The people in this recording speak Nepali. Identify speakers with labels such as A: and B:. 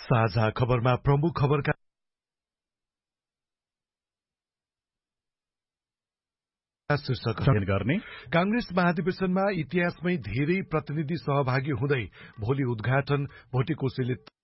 A: साझा खबरमा प्रमुख खबरका शीर्षक गर्ने। कांग्रेस महाधिवेशनमा इतिहासमै धेरै प्रतिनिधि सहभागी हुँदै भोलि उद्घाटन। भोटेकोशीले